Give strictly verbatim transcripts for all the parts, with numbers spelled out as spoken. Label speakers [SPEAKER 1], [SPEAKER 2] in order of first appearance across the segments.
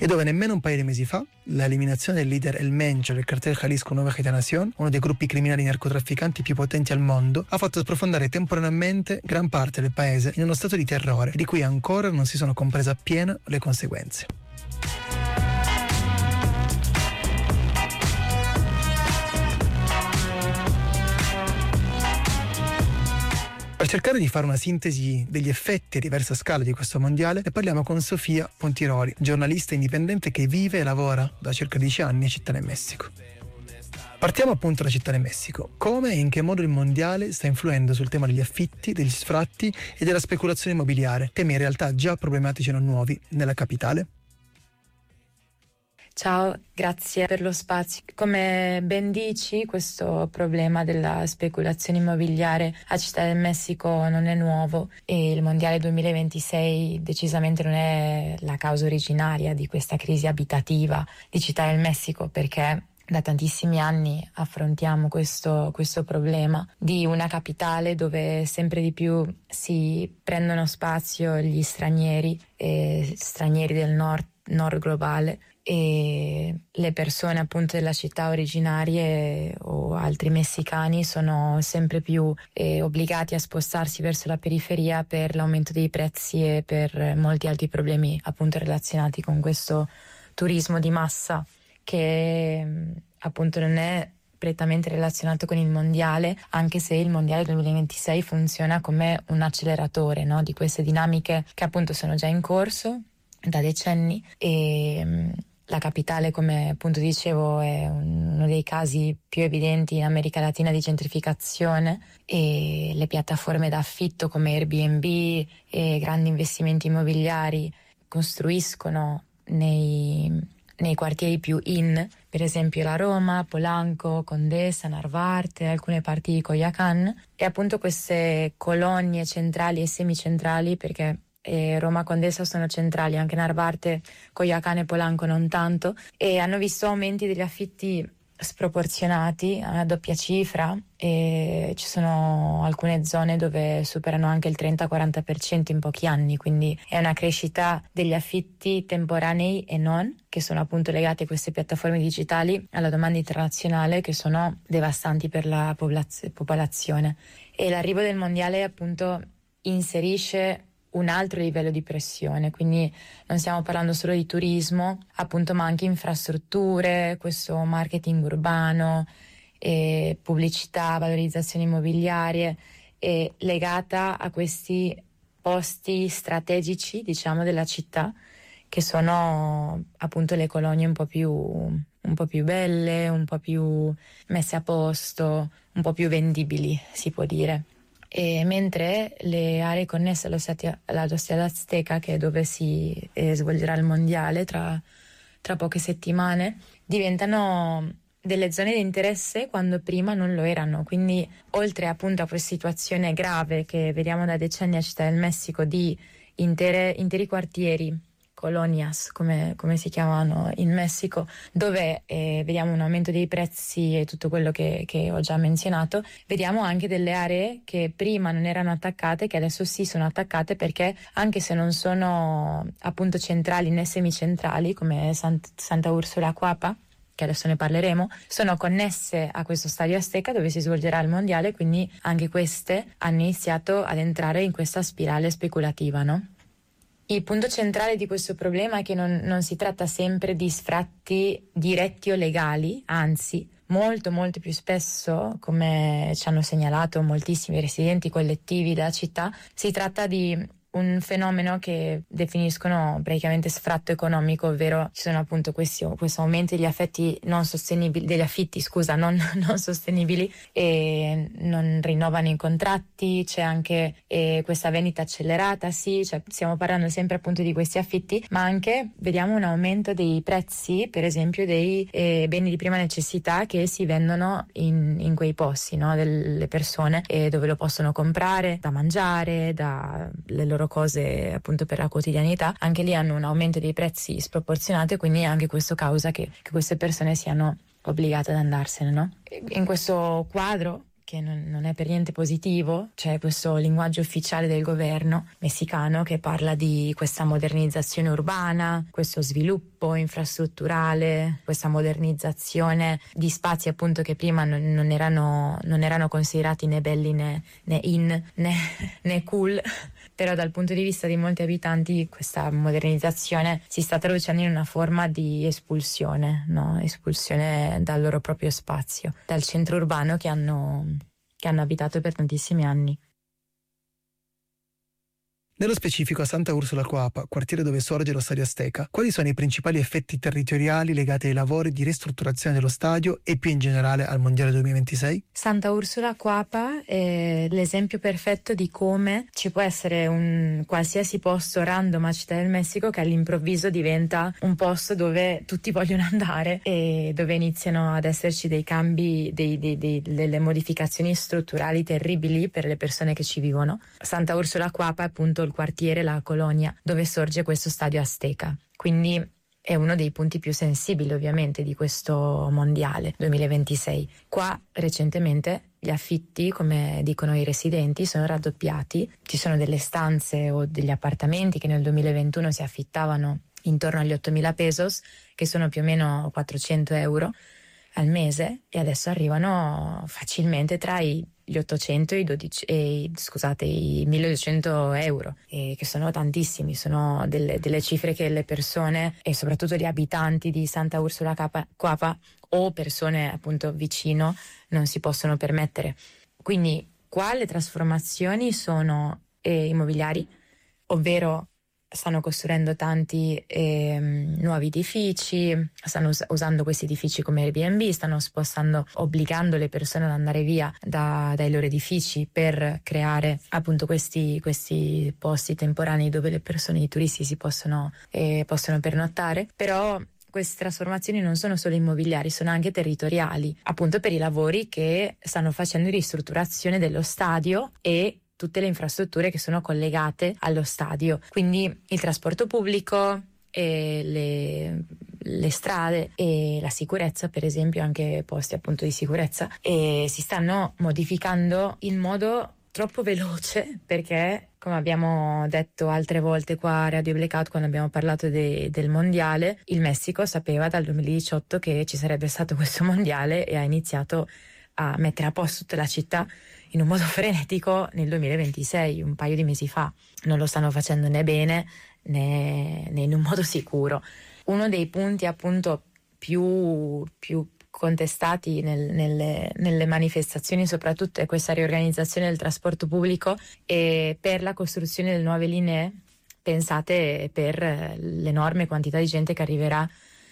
[SPEAKER 1] e dove nemmeno un paio di mesi fa l'eliminazione del leader El Mencho del cartel Jalisco Nueva Generación, uno dei gruppi criminali narcotrafficanti più potenti al mondo, ha fatto sprofondare temporaneamente gran parte del paese in uno stato di terrore di cui ancora non si sono comprese appieno le conseguenze. Per cercare di fare una sintesi degli effetti a diversa scala di questo mondiale, ne parliamo con Sofia Pontiroli, giornalista indipendente che vive e lavora da circa dieci anni a Città del Messico. Partiamo appunto da Città del Messico. Come e in che modo il mondiale sta influendo sul tema degli affitti, degli sfratti e della speculazione immobiliare, temi in realtà già problematici e non nuovi nella capitale?
[SPEAKER 2] Ciao, grazie per lo spazio. Come ben dici, questo problema della speculazione immobiliare a Città del Messico non è nuovo e il Mondiale duemilaventisei decisamente non è la causa originaria di questa crisi abitativa di Città del Messico, perché da tantissimi anni affrontiamo questo, questo problema di una capitale dove sempre di più si prendono spazio gli stranieri, eh, stranieri del nord, nord globale, e le persone appunto della città originarie o altri messicani sono sempre più eh, obbligati a spostarsi verso la periferia per l'aumento dei prezzi e per molti altri problemi appunto relazionati con questo turismo di massa che appunto non è prettamente relazionato con il mondiale, anche se il mondiale duemilaventisei funziona come un acceleratore, no, di queste dinamiche che appunto sono già in corso da decenni e la capitale, come appunto dicevo, è uno dei casi più evidenti in America Latina di gentrificazione e le piattaforme d'affitto come Airbnb e grandi investimenti immobiliari costruiscono nei, nei quartieri più in, per esempio la Roma, Polanco, Condesa, Narvarte, alcune parti di Coyoacán, e appunto queste colonie centrali e semicentrali, perché E Roma, Condesa sono centrali, anche Narvarte, Coyoacán e Polanco non tanto, e hanno visto aumenti degli affitti sproporzionati a doppia cifra e ci sono alcune zone dove superano anche il trenta-quaranta per cento in pochi anni, quindi è una crescita degli affitti temporanei e non, che sono appunto legati a queste piattaforme digitali, alla domanda internazionale, che sono devastanti per la popolaz- popolazione. E l'arrivo del mondiale appunto inserisce un altro livello di pressione, quindi non stiamo parlando solo di turismo, appunto, ma anche infrastrutture, questo marketing urbano, e pubblicità, valorizzazioni immobiliari, e legata a questi posti strategici, diciamo, della città, che sono appunto le colonie un po' più un po' più belle, un po' più messe a posto, un po' più vendibili, si può dire. E mentre le aree connesse allo stadio, allo Stadio Azteca, che è dove si eh, svolgerà il mondiale tra, tra poche settimane, diventano delle zone di interesse quando prima non lo erano. Quindi oltre appunto a questa situazione grave che vediamo da decenni a Città del Messico di intere, interi quartieri, colonias come, come si chiamano in Messico, dove eh, vediamo un aumento dei prezzi e tutto quello che, che ho già menzionato, vediamo anche delle aree che prima non erano attaccate, che adesso sì sono attaccate, perché anche se non sono appunto centrali né semicentrali come Sant- Santa Ursula Cuapa, che adesso ne parleremo, sono connesse a questo Stadio Azteca dove si svolgerà il mondiale, quindi anche queste hanno iniziato ad entrare in questa spirale speculativa, no? Il punto centrale di questo problema è che non, non si tratta sempre di sfratti diretti o legali, anzi, molto molto più spesso, come ci hanno segnalato moltissimi residenti collettivi della città, si tratta di un fenomeno che definiscono praticamente sfratto economico, ovvero ci sono appunto questi, questo aumento degli affitti non sostenibili, degli affitti scusa non, non sostenibili, e non rinnovano i contratti, c'è anche eh, questa vendita accelerata, sì, cioè stiamo parlando sempre appunto di questi affitti, ma anche vediamo un aumento dei prezzi, per esempio dei eh, beni di prima necessità che si vendono in, in quei posti, no? Delle persone eh, dove lo possono comprare, da mangiare, da le loro cose appunto per la quotidianità. Anche lì hanno un aumento dei prezzi sproporzionato, e quindi anche questo causa che, che queste persone siano obbligate ad andarsene, no? In questo quadro che non, non è per niente positivo. C'è questo linguaggio ufficiale del governo messicano che parla di questa modernizzazione urbana, questo sviluppo infrastrutturale, questa modernizzazione di spazi appunto che prima non, non erano, non erano considerati né belli né, né in né, né cool. Però dal punto di vista di molti abitanti questa modernizzazione si sta traducendo in una forma di espulsione, no? Espulsione dal loro proprio spazio, dal centro urbano che hanno, che hanno abitato per tantissimi anni.
[SPEAKER 1] Nello specifico a Santa Ursula Coapa, quartiere dove sorge lo Stadio Azteca, quali sono i principali effetti territoriali legati ai lavori di ristrutturazione dello stadio e più in generale al Mondiale duemilaventisei?
[SPEAKER 2] Santa Ursula Coapa è l'esempio perfetto di come ci può essere un qualsiasi posto random a Città del Messico che all'improvviso diventa un posto dove tutti vogliono andare e dove iniziano ad esserci dei cambi, dei, dei, dei, delle modificazioni strutturali terribili per le persone che ci vivono. Santa Ursula Coapa è appunto il quartiere, la colonia dove sorge questo Stadio Azteca, quindi è uno dei punti più sensibili ovviamente di questo mondiale duemilaventisei. Qua recentemente gli affitti, come dicono i residenti, sono raddoppiati, ci sono delle stanze o degli appartamenti che nel duemilaventuno si affittavano intorno agli ottomila pesos, che sono più o meno quattrocento euro al mese, e adesso arrivano facilmente tra i gli ottocento e i, dodici, e i, scusate, i milleduecento euro, e che sono tantissimi, sono delle, delle cifre che le persone e soprattutto gli abitanti di Santa Ursula Coapa o persone appunto vicino non si possono permettere. Quindi qua le trasformazioni sono eh, immobiliari, ovvero stanno costruendo tanti eh, nuovi edifici, stanno us- usando questi edifici come Airbnb, stanno spostando, obbligando le persone ad andare via da, dai loro edifici per creare appunto questi, questi posti temporanei dove le persone, i turisti si possono, eh, possono pernottare. Però queste trasformazioni non sono solo immobiliari, sono anche territoriali, appunto per i lavori che stanno facendo di ristrutturazione dello stadio e tutte le infrastrutture che sono collegate allo stadio, quindi il trasporto pubblico e le, le strade e la sicurezza, per esempio, anche posti appunto di sicurezza, e si stanno modificando in modo troppo veloce, perché come abbiamo detto altre volte qua a Radio Blackout quando abbiamo parlato de, del mondiale, il Messico sapeva dal duemiladiciotto che ci sarebbe stato questo mondiale e ha iniziato a mettere a posto tutta la città in un modo frenetico nel duemilaventisei, un paio di mesi fa. Non lo stanno facendo né bene né, né in un modo sicuro. Uno dei punti appunto più, più contestati nel, nelle, nelle manifestazioni soprattutto è questa riorganizzazione del trasporto pubblico e per la costruzione delle nuove linee pensate per l'enorme quantità di gente che arriverà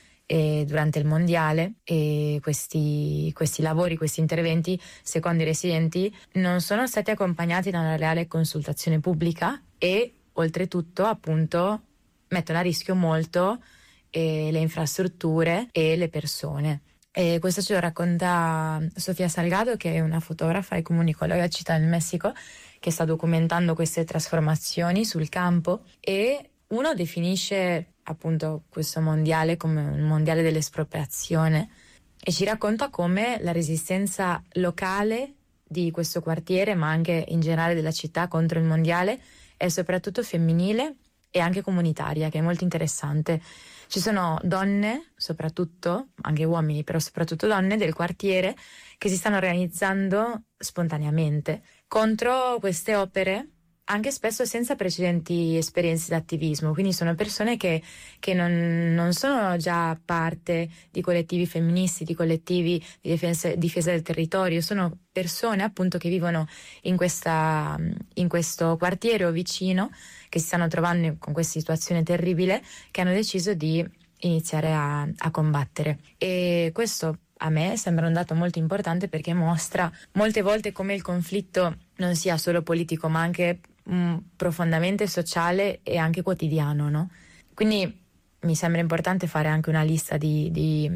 [SPEAKER 2] E durante il mondiale, e questi, questi lavori, questi interventi, secondo i residenti, non sono stati accompagnati da una reale consultazione pubblica e oltretutto appunto mettono a rischio molto eh, le infrastrutture e le persone. E questo ce lo racconta Sofia Salgado, che è una fotografa e comunicologa a Città del Messico, che sta documentando queste trasformazioni sul campo, e uno definisce appunto questo mondiale come un mondiale dell'espropriazione e ci racconta come la resistenza locale di questo quartiere, ma anche in generale della città, contro il mondiale è soprattutto femminile e anche comunitaria, che è molto interessante. Ci sono donne, soprattutto, anche uomini, però soprattutto donne del quartiere, che si stanno organizzando spontaneamente contro queste opere, anche spesso senza precedenti esperienze di attivismo. Quindi sono persone che, che non, non sono già parte di collettivi femministi, di collettivi di difesa, difesa del territorio, sono persone appunto che vivono in, questa, in questo quartiere o vicino, che si stanno trovando con questa situazione terribile, che hanno deciso di iniziare a, a combattere. E questo a me sembra un dato molto importante, perché mostra molte volte come il conflitto non sia solo politico, ma anche mh, profondamente sociale e anche quotidiano, no? Quindi mi sembra importante fare anche una lista di, di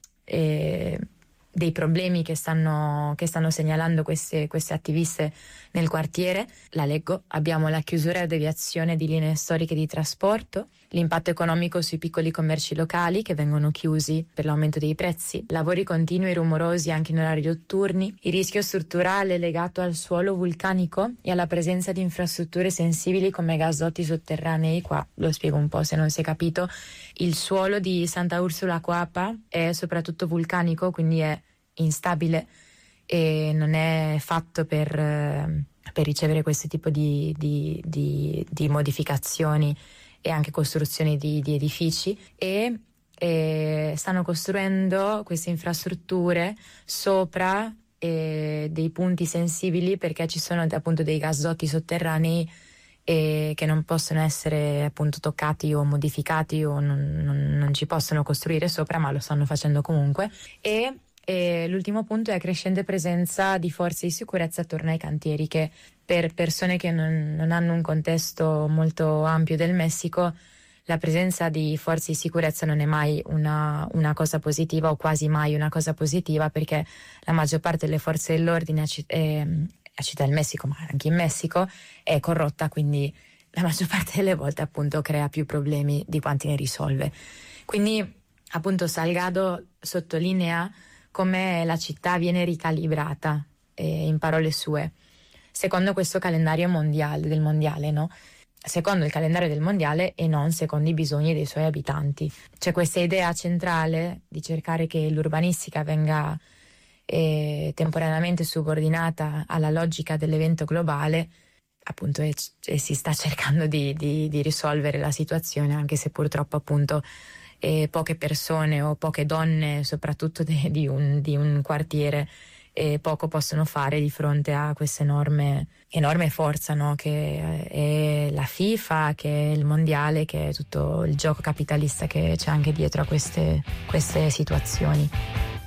[SPEAKER 2] eh, dei problemi che stanno, che stanno segnalando queste, queste attiviste nel quartiere. La leggo: abbiamo la chiusura e deviazione di linee storiche di trasporto, l'impatto economico sui piccoli commerci locali che vengono chiusi per l'aumento dei prezzi, lavori continui e rumorosi anche in orari notturni, il rischio strutturale legato al suolo vulcanico e alla presenza di infrastrutture sensibili come gasdotti sotterranei. Qua lo spiego un po' se non si è capito. Il suolo di Santa Ursula Coapa è soprattutto vulcanico, quindi è instabile e non è fatto per, per ricevere questo tipo di, di, di, di modificazioni e anche costruzioni di, di edifici, e, e stanno costruendo queste infrastrutture sopra eh, dei punti sensibili, perché ci sono appunto dei gasdotti sotterranei e che non possono essere appunto toccati o modificati, o non, non, non ci possono costruire sopra, ma lo stanno facendo comunque. E, e l'ultimo punto è crescente presenza di forze di sicurezza attorno ai cantieri, che per persone che non, non hanno un contesto molto ampio del Messico, la presenza di forze di sicurezza non è mai una, una cosa positiva, o quasi mai una cosa positiva, perché la maggior parte delle forze dell'ordine a, eh, a Città del Messico, ma anche in Messico, è corrotta, quindi la maggior parte delle volte appunto crea più problemi di quanti ne risolve. Quindi appunto Salgado sottolinea come la città viene ricalibrata, eh, in parole sue, secondo questo calendario mondiale, del mondiale, no? Secondo il calendario del mondiale e non secondo i bisogni dei suoi abitanti. C'è questa idea centrale di cercare che l'urbanistica venga eh, temporaneamente subordinata alla logica dell'evento globale, appunto, e, e si sta cercando di, di, di risolvere la situazione, anche se purtroppo appunto eh, poche persone o poche donne, soprattutto de, di, un, di un quartiere, e poco possono fare di fronte a questa enorme, enorme forza, no? Che è la FIFA, che è il mondiale, che è tutto il gioco capitalista che c'è anche dietro a queste, queste situazioni.